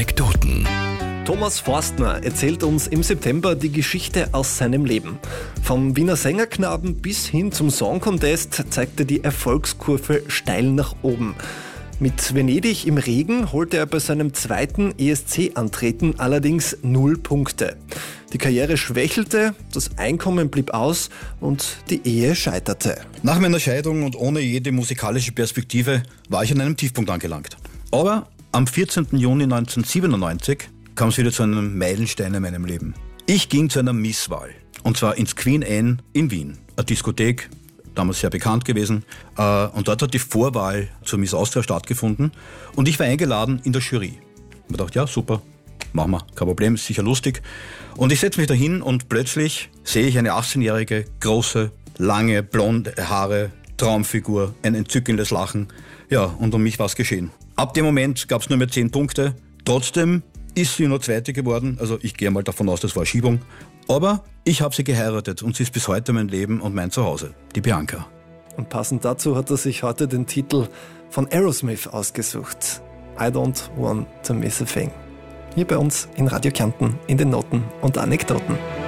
Anekdoten. Thomas Forstner erzählt uns im September die Geschichte aus seinem Leben. Vom Wiener Sängerknaben bis hin zum Song Contest zeigte die Erfolgskurve steil nach oben. Mit Venedig im Regen holte er bei seinem zweiten ESC-Antreten allerdings 0 Punkte. Die Karriere schwächelte, das Einkommen blieb aus und die Ehe scheiterte. Nach meiner Scheidung und ohne jede musikalische Perspektive war ich an einem Tiefpunkt angelangt. Aber am 14. Juni 1997 kam es wieder zu einem Meilenstein in meinem Leben. Ich ging zu einer Misswahl. Und zwar ins Queen Anne in Wien. Eine Diskothek, damals sehr bekannt gewesen. Und dort hat die Vorwahl zur Miss Austria stattgefunden. Und ich war eingeladen in der Jury. Ich dachte, ja, super, machen wir, kein Problem, ist sicher lustig. Und ich setze mich da hin und plötzlich sehe ich eine 18-jährige, große, lange, blonde Haare, Traumfigur, ein entzückendes Lachen. Ja, und um mich war es geschehen. Ab dem Moment gab es nur mehr 10 Punkte. Trotzdem ist sie nur Zweite geworden. Also ich gehe mal davon aus, das war eine Schiebung. Aber ich habe sie geheiratet und sie ist bis heute mein Leben und mein Zuhause, die Bianca. Und passend dazu hat er sich heute den Titel von Aerosmith ausgesucht. I don't want to miss a thing. Hier bei uns in Radio Kärnten in den Noten und Anekdoten.